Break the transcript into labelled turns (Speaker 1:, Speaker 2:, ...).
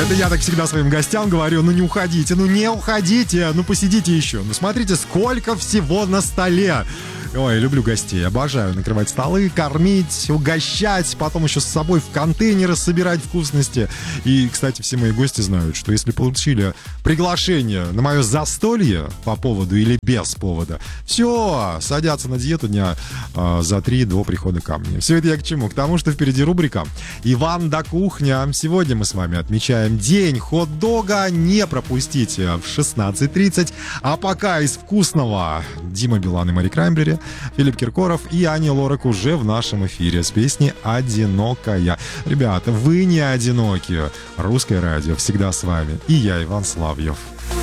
Speaker 1: Это я так всегда своим гостям говорю: ну не уходите, ну посидите еще. Ну смотрите, сколько всего на столе. Ой, люблю гостей, обожаю накрывать столы, кормить, угощать, потом еще с собой в контейнеры собирать вкусности. И, кстати, все мои гости знают, что если получили приглашение на мое застолье по поводу или без повода, все, садятся на диету дня за 3 до прихода ко мне. Все это я к чему? К тому, что впереди рубрика «Иван да кухня». Сегодня мы с вами отмечаем день хот-дога. Не пропустите в 16:30. А пока из вкусного Дима Билан и Мари Краймбрери, Филипп Киркоров и Аня Лорак уже в нашем эфире с песней «Одинокая». Ребята, вы не одиноки. Русское радио всегда с вами. И я, Иван Славьев.